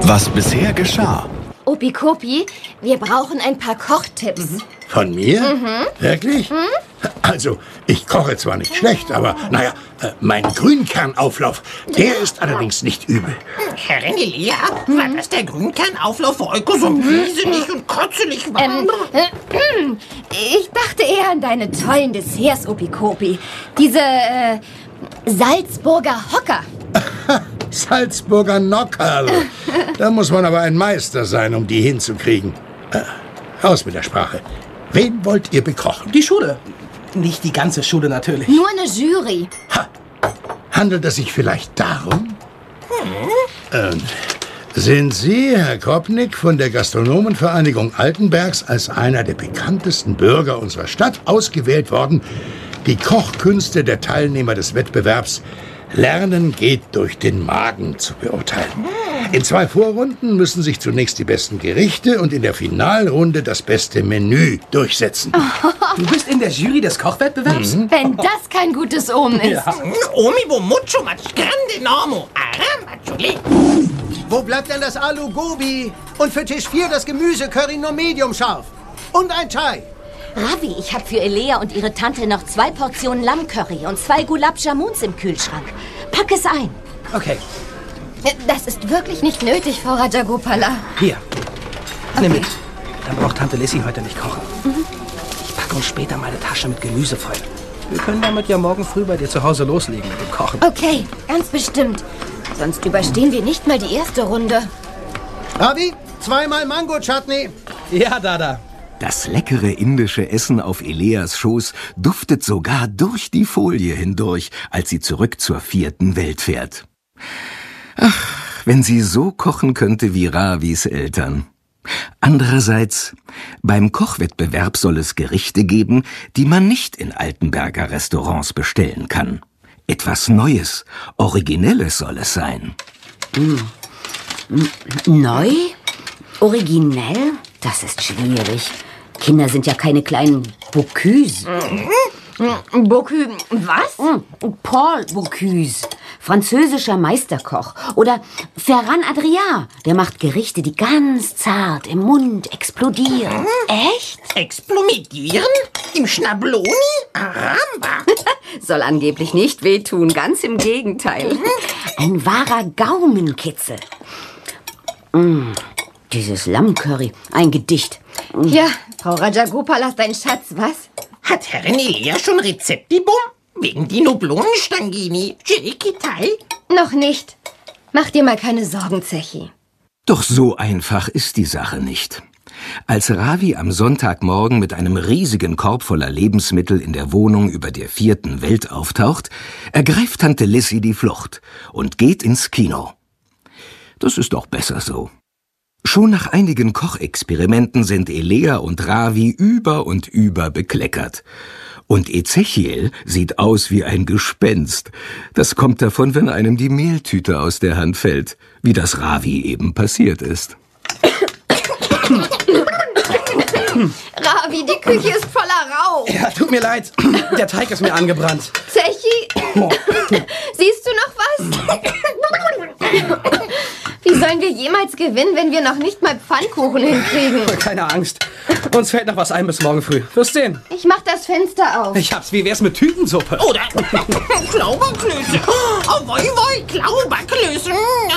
Was bisher geschah. Opikopi, wir brauchen ein paar Kochtipps. Von mir? Wirklich? Also, ich koche zwar nicht schlecht, aber naja, mein Grünkernauflauf, der ist allerdings nicht übel. Herrin Elia, war das der Grünkernauflauf, wo Euko so riesig und kotzelig war? Ich dachte eher an deine tollen Desserts, Opikopi. Diese Salzburger Hocker. Salzburger Nockerl. Da muss man aber ein Meister sein, um die hinzukriegen. Raus mit der Sprache. Wen wollt ihr bekochen? Die Schule. Nicht die ganze Schule natürlich. Nur eine Jury. Handelt es sich vielleicht darum? Sind Sie, Herr Kopnick, von der Gastronomenvereinigung Altenbergs als einer der bekanntesten Bürger unserer Stadt ausgewählt worden, die Kochkünste der Teilnehmer des Wettbewerbs Lernen geht durch den Magen zu beurteilen? In 2 Vorrunden müssen sich zunächst die besten Gerichte und in der Finalrunde das beste Menü durchsetzen. Du bist in der Jury des Kochwettbewerbs? Wenn das kein gutes Omen ist. Omi wo mucho más grande normo. Arambachuli. Wo bleibt denn das Alu Gobi? Und für Tisch 4 das Gemüsecurry nur medium scharf. Und ein Chai. Ravi, ich habe für Elea und ihre Tante noch 2 Portionen Lammcurry und 2 Gulab Jamuns im Kühlschrank. Pack es ein. Okay, Das ist wirklich nicht nötig, Frau Rajagopala. hier. Nimm mit. Dann braucht Tante Lissy heute nicht kochen. Ich packe uns später meine Tasche mit Gemüse voll. Wir können damit ja morgen früh bei dir zu Hause loslegen mit dem Kochen. Okay, ganz bestimmt. Sonst überstehen wir nicht mal die erste Runde. Ravi, 2-mal Mango-Chutney. Ja, Dada. Das leckere indische Essen auf Eleas Schoß duftet sogar durch die Folie hindurch, als sie zurück zur 4. Welt fährt. Ach, wenn sie so kochen könnte wie Ravis Eltern. Andererseits, beim Kochwettbewerb soll es Gerichte geben, die man nicht in Altenberger Restaurants bestellen kann. Etwas Neues, Originelles soll es sein. Neu? Originell? Das ist schwierig. Kinder sind ja keine kleinen Bocuse. Bocuse, was? Paul Bocuse, französischer Meisterkoch. Oder Ferran Adrià, der macht Gerichte, die ganz zart im Mund explodieren. Echt? Explodieren? Im Schnabloni? Aramba. Soll angeblich nicht wehtun, ganz im Gegenteil. Ein wahrer Gaumenkitzel. Dieses Lammcurry, ein Gedicht. Ja, Frau Rajagopala ist ein Schatz, was? Hat Herrin Elia schon Rezeptibum? Wegen die Noblonen-Stangini? Chirikitai? Noch nicht. Mach dir mal keine Sorgen, Zechi. Doch so einfach ist die Sache nicht. Als Ravi am Sonntagmorgen mit einem riesigen Korb voller Lebensmittel in der Wohnung über der 4. Welt auftaucht, ergreift Tante Lissy die Flucht und geht ins Kino. Das ist doch besser so. Schon nach einigen Kochexperimenten sind Elea und Ravi über und über bekleckert. Und Ezechiel sieht aus wie ein Gespenst. Das kommt davon, wenn einem die Mehltüte aus der Hand fällt, wie das Ravi eben passiert ist. Ravi, die Küche ist voller Rauch. Ja, tut mir leid. Der Teig ist mir angebrannt. Zechi, siehst du noch was? Wie sollen wir jemals gewinnen, wenn wir noch nicht mal Pfannkuchen hinkriegen? Keine Angst. Uns fällt noch was ein bis morgen früh. Wirst sehen. Ich mach das Fenster auf. Ich hab's. Wie wär's mit Tütensuppe? Oder Klauberklöße? Oh, woi, Klauberklöße.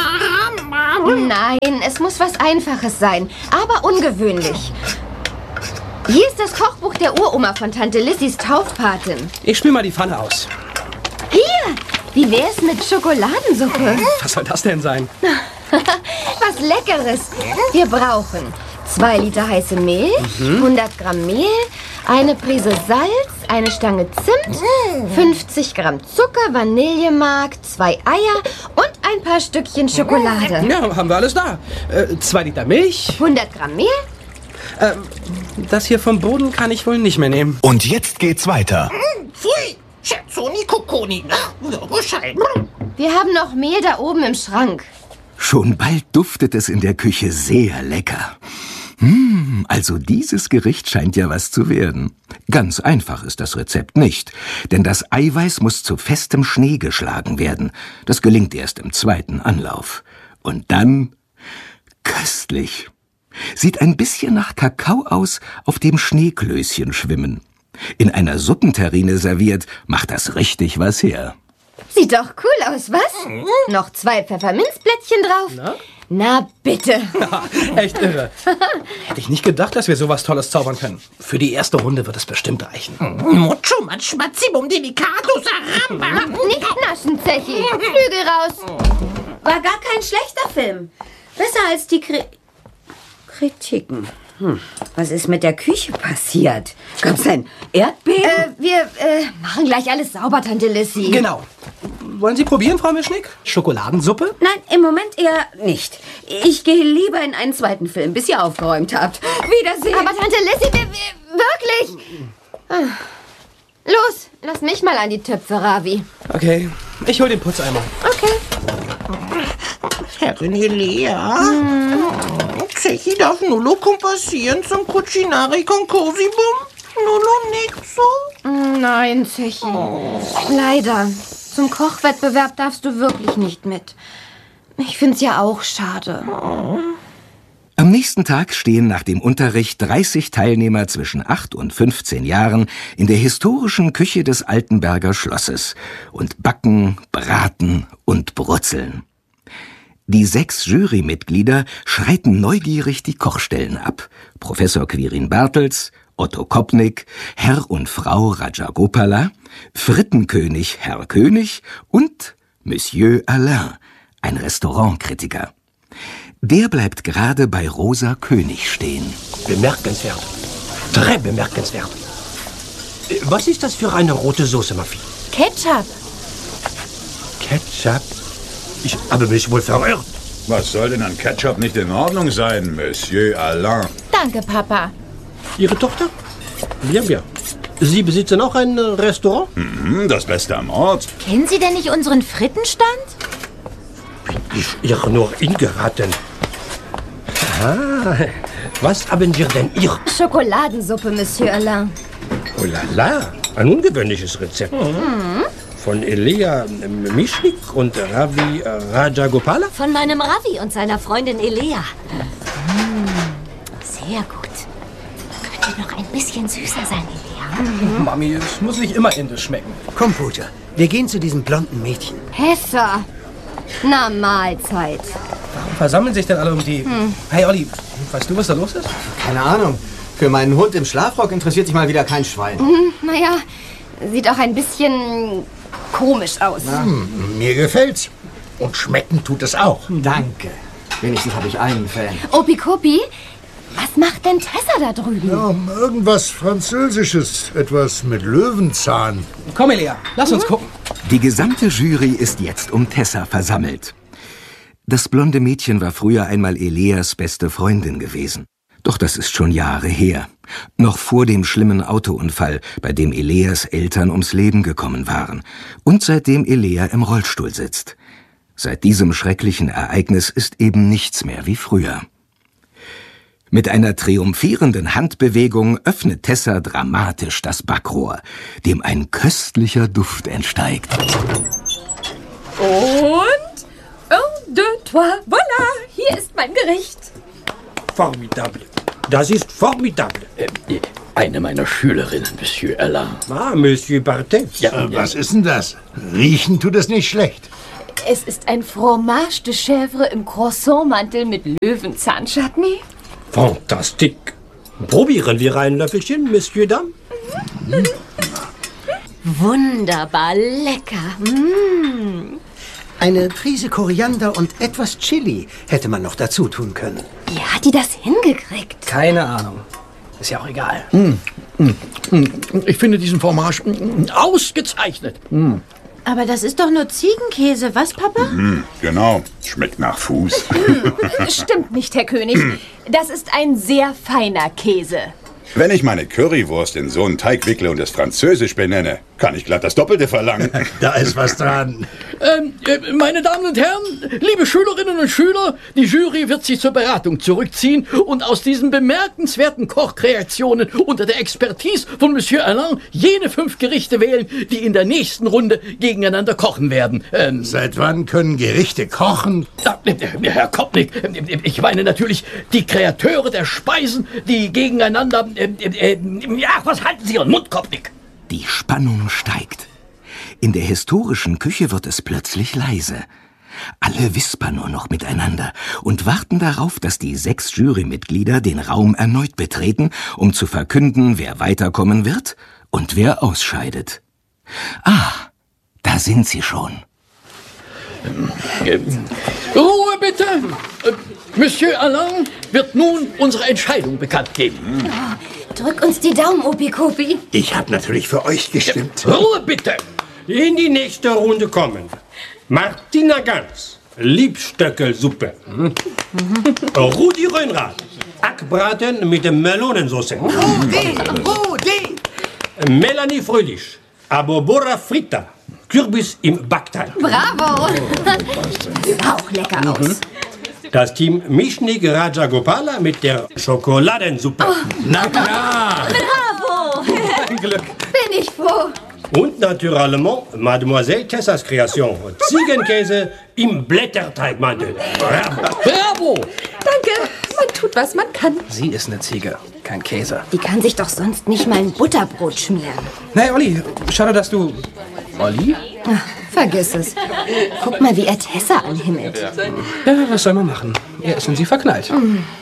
Nein, es muss was Einfaches sein, aber ungewöhnlich. Hier ist das Kochbuch der Uroma von Tante Lissys Taufpatin. Ich spül mal die Pfanne aus. Hier, wie wär's mit Schokoladensuppe? Was soll das denn sein? Was Leckeres. Wir brauchen 2 Liter heiße Milch, 100 Gramm Mehl, eine Prise Salz, eine Stange Zimt, 50 Gramm Zucker, Vanillemark, 2 Eier und ein paar Stückchen Schokolade. Ja, haben wir alles da. 2 Liter Milch. 100 Gramm Mehl. Das hier vom Boden kann ich wohl nicht mehr nehmen. Und jetzt geht's weiter. Pfui, Scherzoni, Kokoni. Bescheid. Wir haben noch Mehl da oben im Schrank. Schon bald duftet es in der Küche sehr lecker. Also dieses Gericht scheint ja was zu werden. Ganz einfach ist das Rezept nicht, denn das Eiweiß muss zu festem Schnee geschlagen werden. Das gelingt erst im 2. Anlauf. Und dann Köstlich. Sieht ein bisschen nach Kakao aus, auf dem Schneeklößchen schwimmen. In einer Suppenterrine serviert, macht das richtig was her. Sieht doch cool aus, was? Noch 2 Pfefferminzblättchen drauf. Na bitte. Echt irre. Hätte ich nicht gedacht, dass wir sowas Tolles zaubern können. Für die erste Runde wird es bestimmt reichen. Mucho matschmatzibum delicato saramba. Nicht naschen, Zechi. Flügel raus. War gar kein schlechter Film. Besser als die Kritiken. Was ist mit der Küche passiert? Gab's ein Erdbeben? Wir machen gleich alles sauber, Tante Lissy. Genau. Wollen Sie probieren, Frau Mischnick? Schokoladensuppe? Nein, im Moment eher nicht. Ich gehe lieber in einen zweiten Film, bis ihr aufgeräumt habt. Wiedersehen. Aber Tante Lissy, wirklich. Los, lass mich mal an die Töpfe, Ravi. Okay, ich hol den Putzeimer. Okay. Herrin Elea. Zechi darf Nulo compassieren zum Cucinare con Cosibum. Nulo nicht so? Nein, Zechi. Leider. Zum Kochwettbewerb darfst du wirklich nicht mit. Ich find's ja auch schade. Am nächsten Tag stehen nach dem Unterricht 30 Teilnehmer zwischen 8 und 15 Jahren in der historischen Küche des Altenberger Schlosses und backen, braten und brutzeln. Die 6 Jurymitglieder schreiten neugierig die Kochstellen ab. Professor Quirin Bartels, Otto Kopnick, Herr und Frau Rajagopala, Frittenkönig Herr König und Monsieur Alain, ein Restaurantkritiker. Der bleibt gerade bei Rosa König stehen. Bemerkenswert. Très bemerkenswert. Was ist das für eine rote Soße, ma fille? Ketchup. Ketchup? Ich habe mich wohl verirrt. Was soll denn an Ketchup nicht in Ordnung sein, Monsieur Alain? Danke, Papa. Ihre Tochter? Bien, bien. Sie besitzen auch ein Restaurant? Das Beste am Ort. Kennen Sie denn nicht unseren Frittenstand? Bin ich ihr nur ingeraten. Ah, was haben wir denn hier? Schokoladensuppe, Monsieur Alain. Oh la la, ein ungewöhnliches Rezept. Von Elea Mischnick und Ravi Rajagopala? Von meinem Ravi und seiner Freundin Elea. Sehr gut. Könnte noch ein bisschen süßer sein, Elea. Mami, es muss nicht immer indisch schmecken. Komm, Pooja, wir gehen zu diesem blonden Mädchen. Hessa. Na, Mahlzeit. Warum versammeln sich denn alle um die... Hey, Olli, weißt du, was da los ist? Keine Ahnung. Für meinen Hund im Schlafrock interessiert sich mal wieder kein Schwein. Naja, sieht auch ein bisschen komisch aus. Mir gefällt's. Und schmecken tut es auch. Danke. Wenigstens habe ich einen Fan. Opikopi, was macht denn Tessa da drüben? Ja, irgendwas Französisches. Etwas mit Löwenzahn. Komm, Elea, lass uns gucken. Die gesamte Jury ist jetzt um Tessa versammelt. Das blonde Mädchen war früher einmal Eleas beste Freundin gewesen. Doch das ist schon Jahre her. Noch vor dem schlimmen Autounfall, bei dem Eleas Eltern ums Leben gekommen waren. Und seitdem Elea im Rollstuhl sitzt. Seit diesem schrecklichen Ereignis ist eben nichts mehr wie früher. Mit einer triumphierenden Handbewegung öffnet Tessa dramatisch das Backrohr, dem ein köstlicher Duft entsteigt. Und? Un, deux, trois, voilà! Hier ist mein Gericht. Formidable. Das ist formidable. Eine meiner Schülerinnen, Monsieur Alain. Ah, Monsieur Bartet. Ja, Was ist denn das? Riechen tut es nicht schlecht. Es ist ein Fromage de Chèvre im Croissantmantel mit Löwenzahn-Chutney. Fantastique. Probieren wir ein Löffelchen, Monsieur Dame? Wunderbar lecker. Eine Prise Koriander und etwas Chili hätte man noch dazu tun können. Wie hat die das hingekriegt? Keine Ahnung. Ist ja auch egal. Ich finde diesen Fromage ausgezeichnet. Aber das ist doch nur Ziegenkäse, was, Papa? Genau, schmeckt nach Fuß. Stimmt nicht, Herr König. Das ist ein sehr feiner Käse. Wenn ich meine Currywurst in so einen Teig wickle und es französisch benenne, kann ich glatt das Doppelte verlangen. Da ist was dran. Meine Damen und Herren, liebe Schülerinnen und Schüler, die Jury wird sich zur Beratung zurückziehen und aus diesen bemerkenswerten Kochkreationen unter der Expertise von Monsieur Alain jene 5 Gerichte wählen, die in der nächsten Runde gegeneinander kochen werden. Seit wann können Gerichte kochen? Herr Kopnick, ich meine natürlich die Kreateure der Speisen, die gegeneinander... was halten Sie Ihren Mund, Kopnick? Die Spannung steigt. In der historischen Küche wird es plötzlich leise. Alle wispern nur noch miteinander und warten darauf, dass die 6 Jurymitglieder den Raum erneut betreten, um zu verkünden, wer weiterkommen wird und wer ausscheidet. Ah, da sind sie schon. Ruhe bitte! Monsieur Alain wird nun unsere Entscheidung bekannt geben. Drück uns die Daumen, Opi-Kopi. Ich habe natürlich für euch gestimmt. Ruhe bitte! In die nächste Runde kommen Martina Gans, Liebstöckelsuppe. Rudi Röhnrath, Ackbraten mit Melonensauce. Rudi! Melanie Fröhlich, Abobora Fritta, Kürbis im Backteig. Bravo! Sah auch lecker aus. Das Team Mischnik Raja Gopala mit der Schokoladensuppe. Na klar! Bravo! Ein Glück. Bin ich froh. Und naturellement Mademoiselle Tessas Kreation, Ziegenkäse im Blätterteigmantel. Bravo! Danke. Man tut, was man kann. Sie ist eine Ziege, kein Käse. Die kann sich doch sonst nicht mal ein Butterbrot schmieren. Hey, Olli, schade, dass du... Olli? Ach, vergiss es. Guck mal, wie er Tessa anhimmelt. Ja, was soll man machen? Er ist in sie verknallt.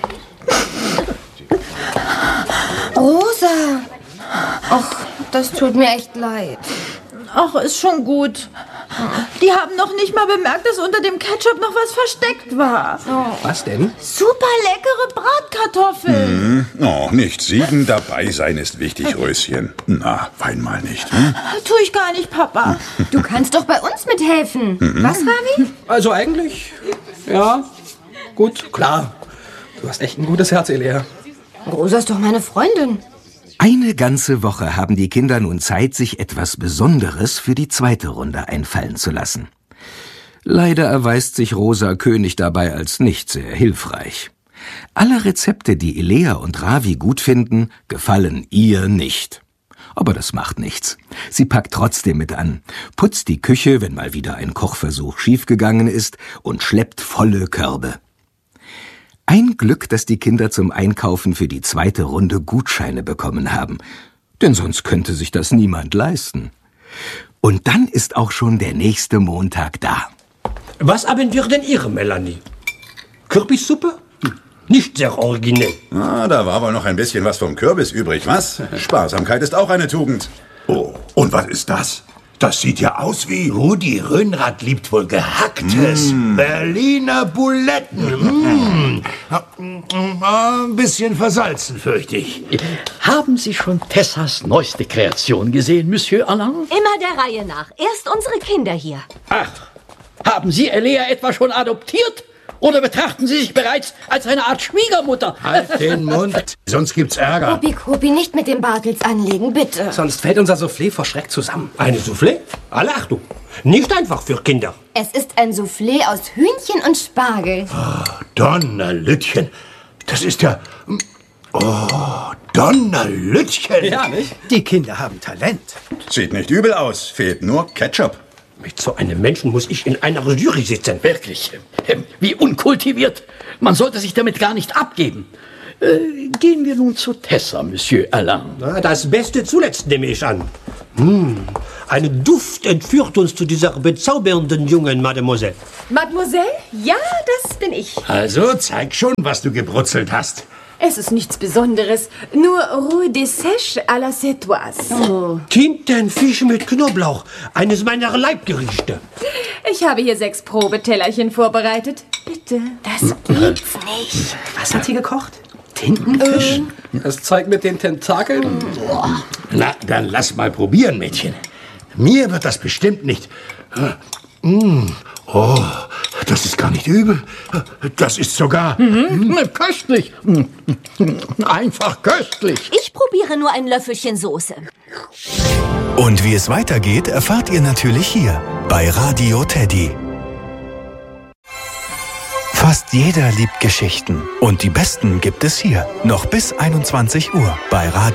Rosa! Ach, das tut mir echt leid. Ach, ist schon gut. Die haben noch nicht mal bemerkt, dass unter dem Ketchup noch was versteckt war. Was denn? Super leckere Bratkartoffeln. Oh, nicht siegen dabei sein ist wichtig, Röschen. Na, wein mal nicht. Hm? Tu ich gar nicht, Papa. Du kannst doch bei uns mithelfen. Was, Ravi? Also eigentlich, ja, gut, klar. Du hast echt ein gutes Herz, Elia. Rosa ist doch meine Freundin. Eine ganze Woche haben die Kinder nun Zeit, sich etwas Besonderes für die zweite Runde einfallen zu lassen. Leider erweist sich Rosa König dabei als nicht sehr hilfreich. Alle Rezepte, die Elea und Ravi gut finden, gefallen ihr nicht. Aber das macht nichts. Sie packt trotzdem mit an, putzt die Küche, wenn mal wieder ein Kochversuch schiefgegangen ist, und schleppt volle Körbe. Ein Glück, dass die Kinder zum Einkaufen für die zweite Runde Gutscheine bekommen haben. Denn sonst könnte sich das niemand leisten. Und dann ist auch schon der nächste Montag da. Was haben wir denn hier, Melanie? Kürbissuppe? Nicht sehr originell. Ah, da war wohl noch ein bisschen was vom Kürbis übrig, was? Sparsamkeit ist auch eine Tugend. Oh, und was ist das? Das sieht ja aus wie... Rudi Röhnrath liebt wohl Gehacktes. Berliner Buletten. Ein bisschen versalzen, fürchte ich. Haben Sie schon Tessas neueste Kreation gesehen, Monsieur Alain? Immer der Reihe nach. Erst unsere Kinder hier. Ach, haben Sie Elea etwa schon adoptiert? Oder betrachten Sie sich bereits als eine Art Schwiegermutter? Halt den Mund, sonst gibt's Ärger. Opi-Kopi, nicht mit den Bartels anlegen, bitte. Sonst fällt unser Soufflé vor Schreck zusammen. Eine Soufflé? Alle Achtung. Nicht einfach für Kinder. Es ist ein Soufflé aus Hühnchen und Spargel. Oh, Donnerlütchen. Das ist ja... Oh, Donnerlütchen. Ja, nicht? Die Kinder haben Talent. Sieht nicht übel aus, fehlt nur Ketchup. Mit so einem Menschen muss ich in einer Jury sitzen. Wirklich, wie unkultiviert. Man sollte sich damit gar nicht abgeben. Gehen wir nun zu Tessa, Monsieur Alain. Na, das Beste zuletzt nehme ich an. Ein Duft entführt uns zu dieser bezaubernden jungen Mademoiselle. Mademoiselle? Ja, das bin ich. Also, zeig schon, was du gebrutzelt hast. Es ist nichts Besonderes. Nur Roux de Sèche à la Sétoise. Oh. Tintenfisch mit Knoblauch. Eines meiner Leibgerichte. Ich habe hier 6 Probetellerchen vorbereitet. Bitte. Das gibt's nicht. Was hat sie gekocht? Tintenfisch? Das Zeug mit den Tentakeln? Na, dann lass mal probieren, Mädchen. Mir wird das bestimmt nicht... Oh, Das ist gar nicht übel. Das ist sogar... Köstlich. Einfach köstlich. Ich probiere nur ein Löffelchen Soße. Und wie es weitergeht, erfahrt ihr natürlich hier bei Radio Teddy. Fast jeder liebt Geschichten. Und die besten gibt es hier. Noch bis 21 Uhr bei Radio